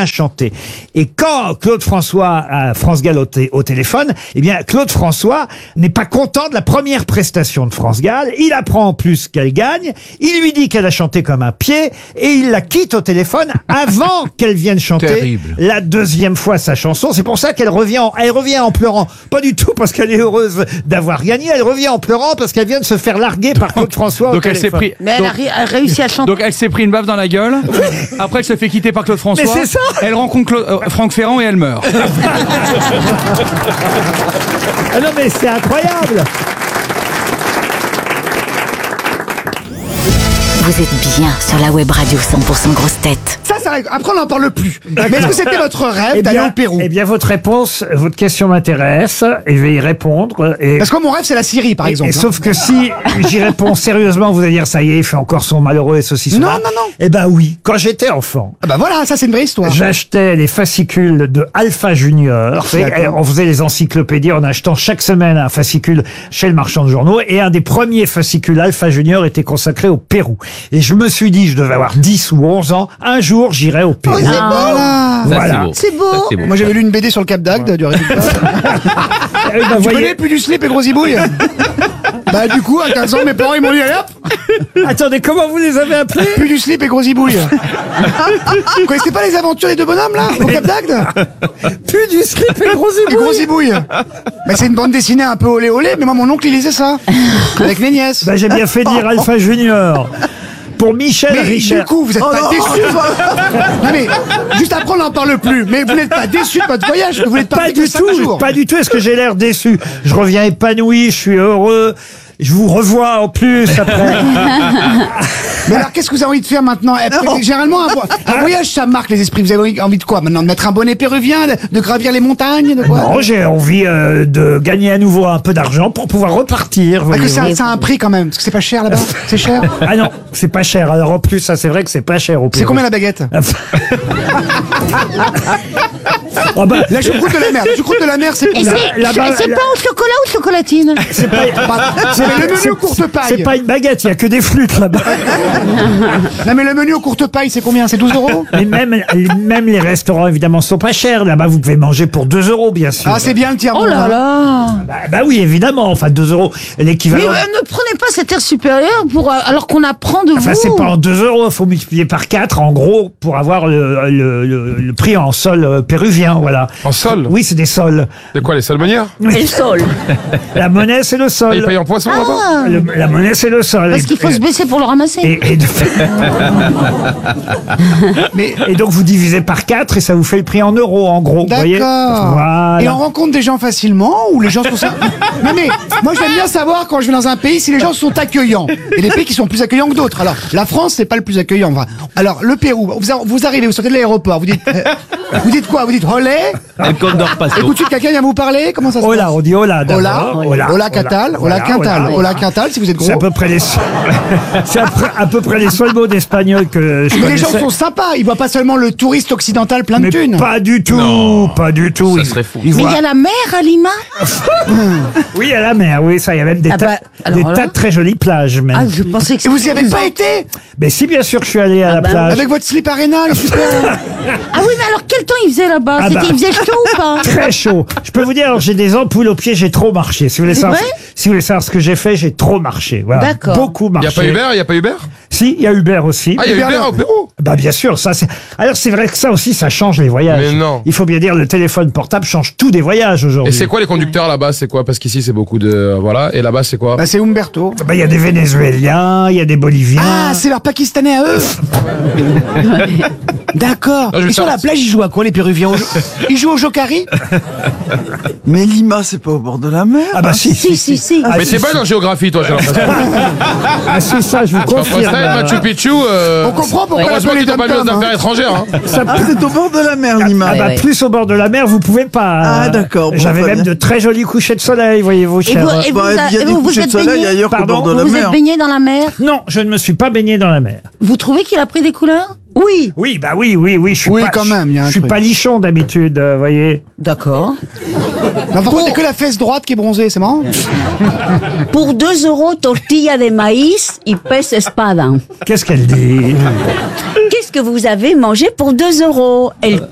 bien chanté. Et quand Claude François a France Gall au téléphone, eh bien, Claude François n'est pas content de la première prestation de France Gall. Il apprend en plus qu'elle gagne. Il lui dit qu'elle a chanté comme un pied et il la quitte au téléphone avant qu'elle vienne chanter Terrible. la deuxième fois sa chanson. C'est pour ça qu'elle revient en pleurant. Pas du tout parce qu'elle est heureuse d'avoir gagné. Elle revient en pleurant parce qu'elle vient de se faire larguer par Claude François au Donc elle s'est téléphone. pris. Mais elle a réussi à chanter. Donc elle s'est pris une baffe dans la gueule. Après elle se fait quitter par Claude François. Mais c'est ça. Elle rencontre Franck Ferrand et elle meurt. Ah non mais c'est incroyable. Vous êtes bien sur la web radio 100% grosses têtes. Ça règle. Après, on n'en parle plus. Mais est-ce que c'était votre rêve d'aller au Pérou? Eh bien, votre question m'intéresse et je vais y répondre. Et, Parce que mon rêve, c'est la Syrie, par exemple. sauf que si j'y réponds sérieusement, vous allez dire, ça y est, il fait encore son malheureux et ceci, cela. Non. Eh ben oui, quand j'étais enfant, Ah bah voilà, ça c'est une vraie histoire. j'achetais les fascicules de Alpha Junior. Vous savez, D'accord. on faisait les encyclopédies en achetant chaque semaine un fascicule chez le marchand de journaux. Et un des premiers fascicules Alpha Junior était consacré au Pérou. Et je me suis dit, je devais avoir 10 ou 11 ans, un jour j'irai au Pérou. Voilà. C'est beau. Moi j'avais lu une BD sur le Cap d'Agde du résultat. Eh ben, Tu voyez- connais plus du slip et gros zibouille? Bah du coup, à 15 ans, mes parents ils m'ont dit, allez hop, Attendez, comment vous les avez appelés? plus du slip et gros zibouille. Vous connaissez pas les aventures des deux bonhommes là, au Cap d'Agde? Plus du slip et gros Et gros zibouille. Mais c'est une bande dessinée un peu olé olé, mais moi mon oncle il lisait ça. Avec les nièces. Ben, j'ai bien fait dire Alpha Junior. Pour Michel Mais Richard. du coup, vous êtes pas déçus. Non mais, juste après on n'en parle plus. Mais vous n'êtes pas déçus de votre voyage, vous n'êtes Pas du tout, pas du tout. Est-ce que j'ai l'air déçu? Je reviens épanoui, je suis heureux. Je vous revois en plus après. Mais alors, qu'est-ce que vous avez envie de faire maintenant? Généralement, un voyage, ça marque les esprits. Vous avez envie de quoi maintenant? De mettre un bonnet péruvien, de gravir les montagnes, de quoi? Non, j'ai envie de gagner à nouveau un peu d'argent pour pouvoir repartir. Parce que voyez-vous. ça a un prix quand même. Parce que c'est pas cher là-bas. C'est cher. Ah non, c'est pas cher. Alors en plus, ça c'est vrai que c'est pas cher au Pérou. C'est combien la baguette? Ah bah, La choucroute de la mer. La choucroute de la mer, c'est Et là-bas, c'est pas au chocolat ou chocolatine? c'est pas, c'est le menu aux courtes c'est pailles. pas une baguette, il y a que des flûtes là-bas. Non mais le menu aux courtes pailles, c'est combien? C'est 12 €? Mais même les restaurants évidemment sont pas chers. Là-bas, vous pouvez manger pour 2 € bien sûr. Ah, c'est bien le tiers. Oh là là. Bah oui, évidemment. Enfin, 2 €, Mais l'équivalent. ne prenez pas cet air supérieur alors qu'on apprend de Enfin, vous. c'est pas en 2 €, il faut multiplier par 4, en gros, pour avoir le prix en sol péruvien, voilà. En sol? Oui, c'est des sols. C'est quoi, les salmonières? Et le sol. La monnaie, c'est le Ils sol. payent en poisson là-bas? La monnaie, c'est le sol. Parce qu'il faut se baisser pour le ramasser. Et donc, vous divisez par 4 et ça vous fait le prix en euros, en gros. Vous voyez. D'accord. Voilà. Et on rencontre des gens facilement ou les gens sont ça? Non mais moi j'aime bien savoir quand je vais dans un pays si les gens sont accueillants. Et des pays qui sont plus accueillants que d'autres. Alors la France c'est pas le plus accueillant. Enfin, alors le Pérou, vous arrivez, vous sortez de l'aéroport, vous dites quoi? Vous dites olé? Et tout de suite quelqu'un vient vous parler? Comment ça se passe? Hola, on dit hola d'abord. Hola Catal, hola Quintal, hola Quintal si vous êtes gros. C'est à peu près les à peu près les seuls mots d'espagnol que je Mais les gens connaissais. sont sympas, ils voient pas seulement le touriste occidental plein de Mais thunes. pas du tout, pas du tout. Ça serait fou. Ils Mais voient- il y a la mer à Lima. Oui, à la mer, oui, ça, il y a même des, Ah bah, alors des là- tas de très jolies plages, même. Ah, je pensais que Et vous y avez pas été? Mais si, bien sûr que je suis allé à la bah, plage. Avec votre slip arénal, super. Ah oui, mais alors quel temps il faisait là-bas? Ah bah. Il faisait chaud ou pas? Très chaud. Je peux vous dire, alors, j'ai des ampoules aux pieds, j'ai trop marché. Si vous voulez C'est savoir, vrai si vous voulez savoir ce que j'ai fait, j'ai trop marché. Voilà. D'accord. Beaucoup Il marché. y a pas Uber? Si, il y a Uber aussi. Ah, il y a Uber au Pérou? Bah bien sûr, ça c'est. Alors c'est vrai que ça aussi, ça change les voyages. Mais non. Il faut bien dire, le téléphone portable change tout des voyages Et aujourd'hui. c'est quoi les conducteurs là-bas? C'est quoi? Parce qu'ici c'est beaucoup de... Voilà. Et là-bas c'est quoi? Bah c'est Umberto. Bah il y a des Vénézuéliens, il y a des Boliviens. Ah, c'est leur Pakistanais à eux. D'accord. Ah, je vais Et sur faire- la plage, ils jouent à quoi les Péruviens? Ils jouent au jokari? Mais Lima, c'est pas au bord de la mer. Ah bah si. Si. Ah, Mais si, t'es pas en géographie toi, j'ai l'impression. Ah si, ça je vous Entre confirme. ça et Machu Picchu, On comprend pourquoi heureusement on qu'ils appelle t'ont les pas mis aux dom-toms, affaires étrangères. Hein. Ah, c'est au bord de la mer, Lima. Ah bah plus au bord de la mer, vous pouvez pas. Ah, d'accord, bon, J'avais très même bien. de très jolis couchers de soleil, voyez-vous, Et cher. vous Bah, il y a des vous couchers de êtes soleil baigné ailleurs qu'au Pardon, bord de la Vous mer. êtes baigné dans la mer? Non, je ne me suis pas baigné dans la mer. Vous trouvez qu'il a pris des couleurs? Oui. Oui, bah oui, je suis Oui, pas. quand même, il y a un je suis truc. pas lichon d'habitude, voyez. D'accord. Par contre, il y a que la fesse droite qui est bronzée, c'est marrant. Pour 2 € tortilla de maïs y pez espada. Qu'est-ce qu'elle dit? Qu'est-ce que vous avez mangé pour 2 €? El